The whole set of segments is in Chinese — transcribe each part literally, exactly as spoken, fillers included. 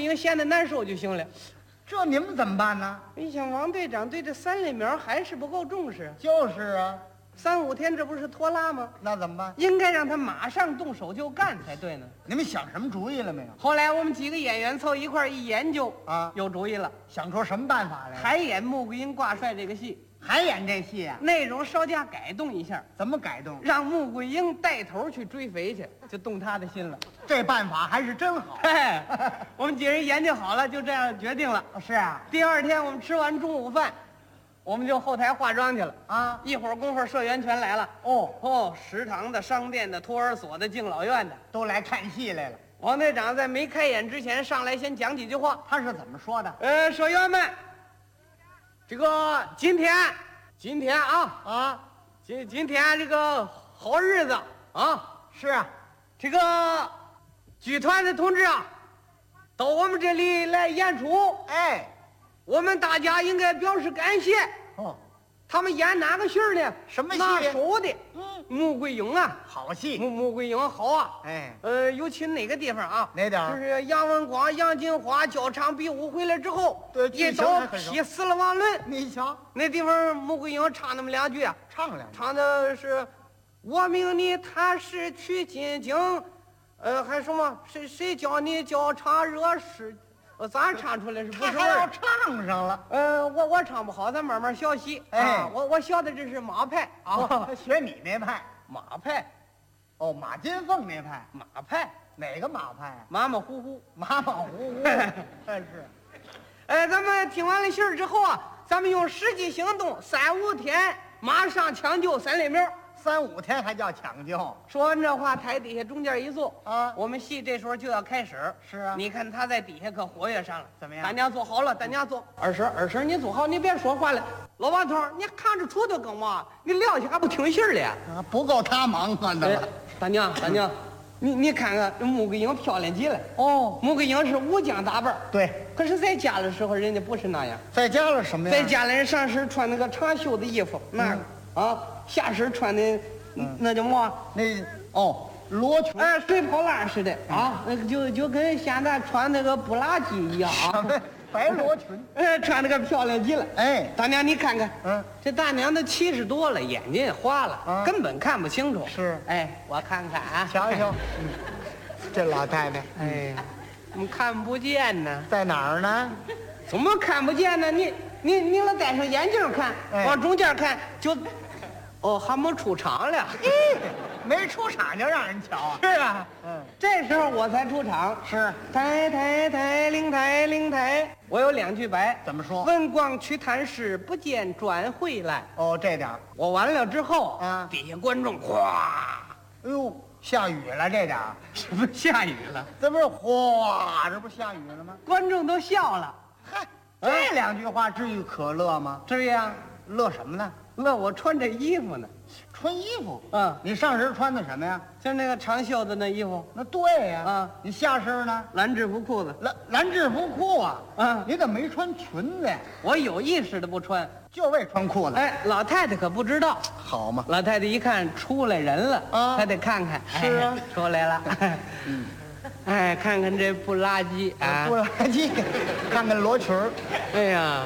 营闲得难受就行了。 这你们怎么办呢？ 你想王队长对这三类苗还是不够重视， 就是啊， 三五天这不是拖拉吗？ 那怎么办？ 应该让他马上动手就干才对呢。 你们想什么主意了没有？ 后来我们几个演员凑一块儿一研究啊， 有主意了， 想出什么办法来？ 还演穆桂英挂帅这个戏， 还演这戏啊？ 内容稍加改动一下， 怎么改动？ 让穆桂英带头去追肥去，就动他的心了。 这办法还是真好。 嘿，我们几人研究好了，就这样决定了。 是啊， 第二天我们吃完中午饭，我们就后台化妆去了啊。 一会儿功夫，社员全来了。 哦哦，食堂的、商店的、托儿所的、敬老院的都来看戏来了。 王队长在没开演之前上来先讲几句话。 他是怎么说的？ 呃，社员们，这个今天，今天啊啊， 今今天这个好日子啊， 是啊， 这个剧团的同志啊，到我们这里来演出， 哎， 我们大家应该表示感谢。 哦， 他们演哪个戏儿呢？ 什么戏拿手的， 嗯， 穆桂英啊， 好戏。 穆穆桂英好啊。 哎， 呃，尤其哪个地方啊？ 哪点儿就是杨文广、杨金花交场比武回来之后， 对一剧情刀还很熟劈死了王伦。 你瞧， 那地方穆桂英唱那么两句啊， 唱两句。 唱的是“我命你踏实取金经”，呃，还什么谁谁教你教唱热诗，呃，咱唱出来是不是味他还要儿？ 唱上了。 呃，我我唱不好，咱慢慢学习。 哎啊，我我学的这是马派啊， 哦，学你那派。 马派， 哦，马金凤那派。 马派， 哪个马派啊？ 马马虎虎。 马马虎虎。真是。 哎，咱们听完了信儿之后啊，咱们用实际行动，三五天马上抢救三类苗。 三五天还叫抢救？ 说完这话，台底下中间一坐啊我们戏这时候就要开始。 是啊你看他在底下可活跃上了。 怎么样大家坐好了，大家坐。二婶，二婶，你坐好，你别说话了。老王头，你看着杵头干嘛？你撂下还不听信儿了呀？ 啊，不够他忙活的哎了。， 大娘，大娘，你你看看这穆桂英漂亮极了。 哦， 穆桂英是武将打扮， 对， 可是在家的时候人家不是那样。 在家了什么呀？ 在家里人上身穿那个长袖的衣服，那个啊，下身穿的那叫么？ 那哦，罗裙。 哎，水泡烂似的啊，那个就就跟现在穿那个布拉吉一样啊， 白罗裙。 哎，穿那个漂亮极了。 哎， 大娘，你看看， 嗯， 这大娘都七十多了，眼睛也花了， 啊根本看不清楚。 是哎，我看看啊， 瞧瞧，嗯，这老太太哎，怎么看不见呢？ 在哪儿呢？ 怎么看不见呢？你你你老戴上眼镜看， 哎往中间看就，哦，还没出场了。 没出场就让人瞧啊。 是啊， 嗯， 这时候我才出场。 是抬抬抬，灵抬灵抬，我有两句白， 怎么说？ 文广去探视，不见转回来。 哦，这点儿。 我完了之后啊底下观众哗， 哎呦，下雨了，这点儿。 什么下雨了？ 这不是哗，这不是下雨了吗？ 观众都笑了。 嗨，这两句话至于可乐吗？ 这样， 乐什么呢？ 乐我穿这衣服呢。 穿衣服。 嗯， 你上身穿的什么呀？ 就那个长袖的那衣服， 那对呀。 啊你下身呢？ 蓝制服裤子。 蓝蓝制服裤啊。 啊你怎么没穿裙子呀？ 我有意识的不穿。 就为穿裤子。 哎，老太太可不知道。 好嘛。 老太太一看出来人了， 啊她得看看。 是啊哎出来了。 嗯， 哎，看看这不拉几啊！ 不垃圾，看看罗裙儿。 哎呀，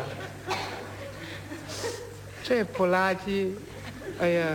这不拉几，哎呀，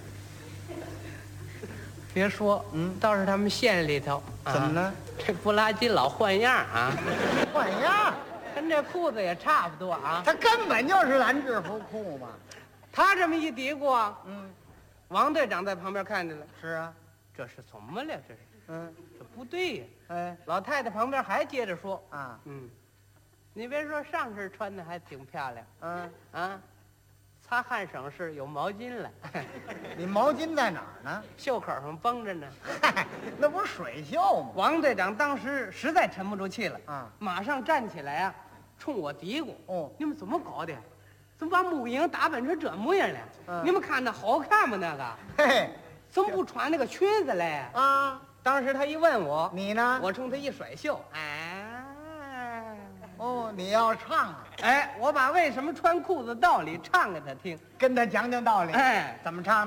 别说， 嗯倒是他们县里头，啊怎么了？ 这不拉几老换样啊， 换样， 跟这裤子也差不多啊。 它根本就是蓝制服裤嘛。 他这么一嘀咕啊， 嗯， 王队长在旁边看见了， 是啊。 这是怎么了？这是， 嗯， 这不对呀。 哎老太太旁边还接着说， 啊， 嗯，你别说上身穿的还挺漂亮嗯， 啊，擦汗省事有毛巾了， 你毛巾在哪儿呢？ 袖口上绷着呢。 嗨，那不是水袖吗？ 王队长当时实在沉不住气了， 啊马上站起来啊，冲我嘀咕：“ 哦你们怎么搞的？怎么把穆桂英打扮成这模样了？ 嗯你们看那好看吗？那个嘿嘿， 怎么不穿那个裙子嘞？” 啊， 当时他一问我， 你呢？ 我冲他一甩袖，哎， 哦，你要唱啊， 哎，我把为什么穿裤子道理唱给他听， 跟他讲讲道理。 哎。 怎么唱？